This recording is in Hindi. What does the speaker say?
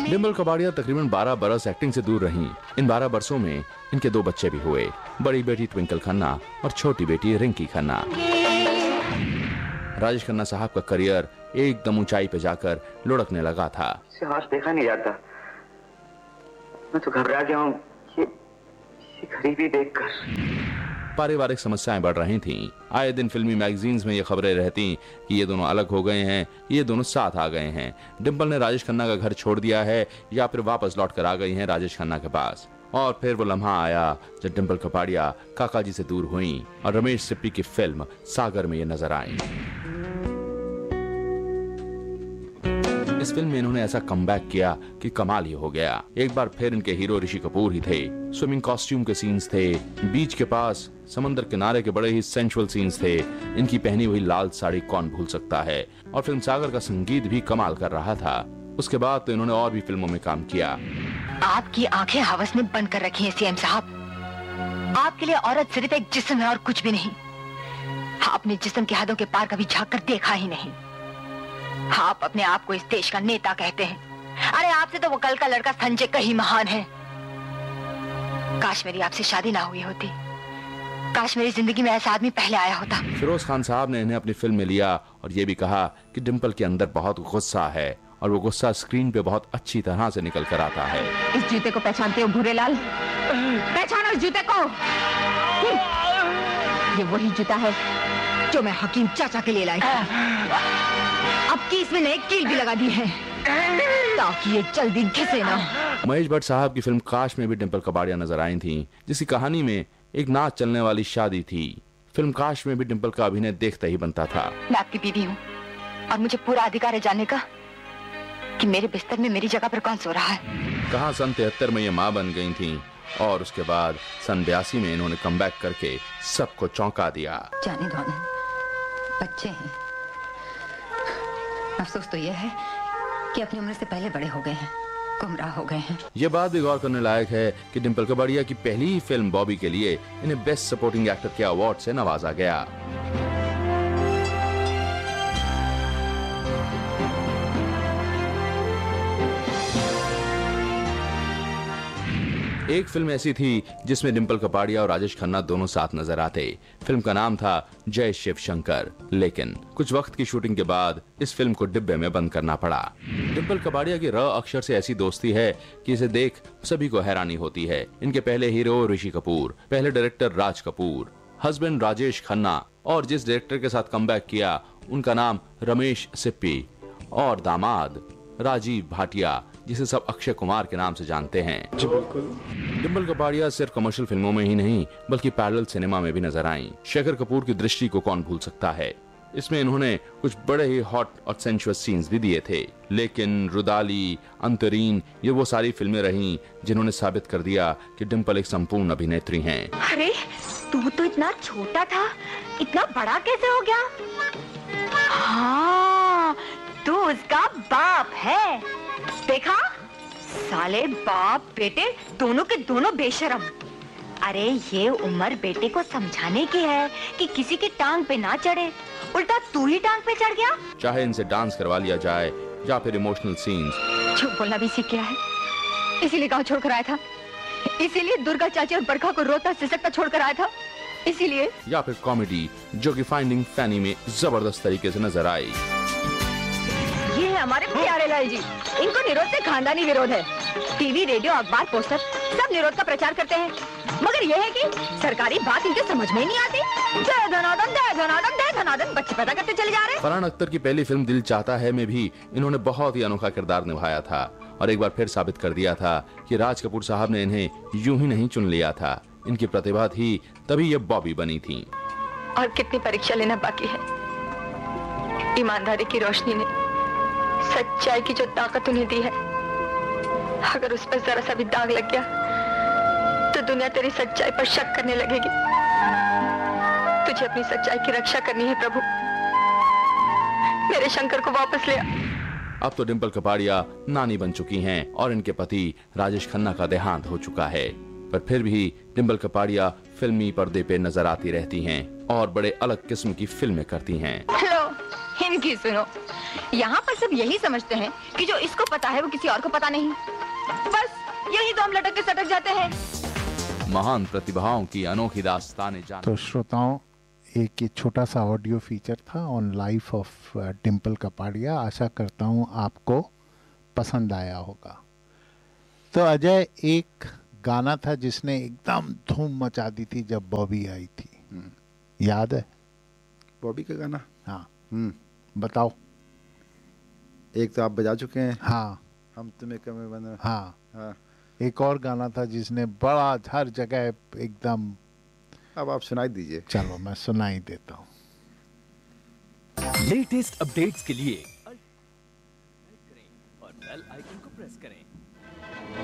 डिम्पल कपाड़िया तकरीबन 12 बरस एक्टिंग से दूर रहीं। इन 12 बरसों में इनके 2 बच्चे भी हुए, बड़ी बेटी ट्विंकल खन्ना और छोटी बेटी रिंकी खन्ना। राजेश खन्ना साहब का करियर एकदम ऊंचाई पे जाकर लुढ़कने लगा था। आज देखा नहीं जाता, मैं तो घबरा गया हूँ ये गरीबी देखकर। पारिवारिक समस्याएं बढ़ रही थीं। आए दिन फिल्मी मैगजीन्स में ये खबरें रहती कि ये दोनों अलग हो गए हैं, ये दोनों साथ आ गए हैं। डिम्पल ने राजेश खन्ना का घर छोड़ दिया है या फिर वापस लौट कर आ गई हैं राजेश खन्ना के पास। और फिर वो लम्हा आया जब डिम्पल कपाड़िया काका जी से दूर हुई और रमेश सिप्पी की फिल्म सागर में ये नजर आई। इस फिल्म में इन्होंने ऐसा कमबैक किया कि कमाल ही हो गया। एक बार फिर इनके हीरो ऋषि कपूर ही थे। स्विमिंग कॉस्ट्यूम के सीन्स थे, बीच के पास समंदर किनारे के बड़े ही सेंसुअल सीन्स थे। इनकी पहनी हुई लाल साड़ी कौन भूल सकता है। और फिल्म सागर का संगीत भी कमाल कर रहा था। उसके बाद तो इन्होंने और भी फिल्मों में काम किया। आपकी आंखें हवस ने बंद कर रखी हैं सीएम साहब। आपके लिए औरत सिर्फ एक जिस्म है और कुछ भी नहीं। आपने जिस्म की हदों के पार कभी झांक कर देखा ही नहीं। आप अपने आप को इस देश का नेता कहते हैं। अरे आपसे तो वो कल का लड़का संजय कहीं महान है। काश मेरी आपसे शादी ना हुई होती, काश मेरी जिंदगी में ऐसा आदमी पहले आया होता। फिरोज खान साहब ने इन्हें अपनी फिल्म में लिया और ये भी कहा कि डिम्पल के अंदर बहुत गुस्सा है और वो गुस्सा स्क्रीन पे बहुत अच्छी तरह से निकल कर आता है। इस जूते को पहचानते हो भूरेलाल? पहचानो इस जूते को। ये वही जूता है जो मैं हकीम चाचा के लिए लाई थी। अब की इसमें नए कील भी लगा दी है ताकि ये जल्दी घिसे ना। महेश भट्ट साहब की फिल्म काश में भी डिम्पल कपाड़िया नजर आई थी, जिसकी कहानी में एक नाच चलने वाली शादी थी। फिल्म काश में भी डिम्पल का अभिनय देखते ही बनता था। मैं आपकी बीवी हूँ और मुझे पूरा अधिकार है जानने का कि मेरे बिस्तर में मेरी जगह पर कौन सो रहा है। कहाँ सन 73 में ये माँ बन गई थी और उसके बाद सन 82 में इन्होंने कमबैक करके सबको चौंका दिया। जाने दो ना, बच्चे हैं। अफसोस तो यह है कि अपनी उम्र से पहले बड़े हो गए हैं, गुमराह हो गए हैं। ये बात भी गौर करने लायक है कि डिम्पल कपाड़िया की पहली ही फिल्म बॉबी के लिए इन्हें बेस्ट सपोर्टिंग एक्टर के अवार्ड से नवाजा गया। एक फिल्म ऐसी थी जिसमें डिम्पल कपाड़िया और राजेश खन्ना दोनों साथ नजर आते। फिल्म का नाम था जय शिव शंकर, लेकिन कुछ वक्त की शूटिंग के बाद इस फिल्म को डिब्बे में बंद करना पड़ा। डिम्पल कपाड़िया की र अक्षर से ऐसी दोस्ती है कि इसे देख सभी को हैरानी होती है। इनके पहले हीरो ऋषि कपूर, पहले डायरेक्टर राज कपूर, हस्बैंड राजेश खन्ना और जिस डायरेक्टर के साथ कमबैक किया उनका नाम रमेश सिप्पी और दामाद राजीव भाटिया, जिसे सब अक्षय कुमार के नाम से जानते हैं। जी बिल्कुल। डिम्पल कपाड़िया सिर्फ कमर्शियल फिल्मों में ही नहीं बल्कि पैरेलल सिनेमा में भी नजर आईं। शेखर कपूर की दृष्टि को कौन भूल सकता है। इसमें इन्होंने कुछ बड़े ही हॉट और सेंशुअस सीन्स भी दिए थे। लेकिन रुदाली, अंतरीन ये वो सारी फिल्में रहीं जिन्होंने साबित कर दिया कि डिम्पल एक संपूर्ण अभिनेत्री हैं। अरे तू तो इतना छोटा था, इतना बड़ा कैसे हो गया? हाँ, तू उसका बाप है। देखा, साले बाप बेटे दोनों के दोनों बेशरम। अरे ये उम्र बेटे को समझाने की है कि किसी की टांग पे ना चढ़े, उल्टा तू ही टांग पे चढ़ गया। चाहे इनसे डांस करवा लिया जाए या फिर इमोशनल सीन्स। झूठ बोलना भी सीख गया है, इसीलिए गाँव छोड़कर आया था, इसीलिए दुर्गा चाची और बरखा को रोता सिसकता छोड़कर आया था, इसीलिए। या फिर कॉमेडी जो कि फाइंडिंग फैनी में जबरदस्त तरीके से नजर आई। ये है हमारे प्यारे लाल जी, इनको निरोध से खानदानी विरोध है। टीवी, रेडियो, अखबार, पोस्टर सब निरोध का प्रचार करते हैं, मगर यह है कि सरकारी बात इनके समझ में नहीं आती। जय धनाधन, जय धनाधन, जय धनाधन बच्चे पैदा करते चले जा रहे हैं। फरहान अख्तर की पहली फिल्म दिल चाहता है में भी इन्होंने बहुत ही अनोखा किरदार निभाया था और एक बार फिर साबित कर दिया था कि राज कपूर साहब ने इन्हें यूं ही नहीं चुन लिया था। इनकी प्रतिभा थी तभी ये बॉबी बनी थी। और कितनी परीक्षा लेना बाकी है। ईमानदारी की रोशनी ने सच्चाई की जो ताकत उन्हें दी है, अगर उस पर जरा सा भी दाग लग गया तो दुनिया तेरी सच्चाई पर शक करने लगेगी। तुझे अपनी सच्चाई की रक्षा करनी है प्रभु, मेरे शंकर को वापस ले आ। अब तो डिम्पल कपाड़िया नानी बन चुकी हैं और इनके पति राजेश खन्ना का देहांत हो चुका है, पर फिर भी डिम्पल कपाड़िया फिल्मी पर्दे पे नजर आती रहती हैं और बड़े अलग किस्म की फिल्में करती हैं। हेलो इनकी सुनो, यहाँ पर सब यही समझते हैं कि जो इसको पता है वो किसी और को पता नहीं। बस यही तो हम लटक के सटक जाते हैं। महान प्रतिभाओं की अनोखी दास्तानें जान। तो श्रोताओं, एक ये छोटा सा ऑडियो फीचर था on life of Dimple Kapadia. आशा करता हूँ आपको पसंद आया होगा। तो अजय, एक गाना था जिसने एकदम धूम मचा दी थी जब बॉबी आई थी, याद है? बॉबी का गाना? हाँ। बताओ। एक तो आप बजा चुके हैं। हाँ। हम तुम्हें कमे बना। हाँ। हाँ। एक और गाना था जिसने बड़ा हर जगह एकदम। अब आप सुनाई दीजिए। चलो मैं सुनाई देता हूँ। लेटेस्ट अपडेट्स के लिए और बेल आइकन को प्रेस करें।